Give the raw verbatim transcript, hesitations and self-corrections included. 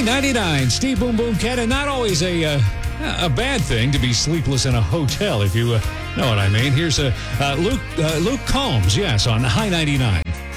ninety-nine, Steve Boom Boom Cat, and not always a uh, a bad thing to be sleepless in a hotel, if you uh, know what I mean. Here's uh, uh, Luke uh, Luke Combs, yes, on High ninety-nine.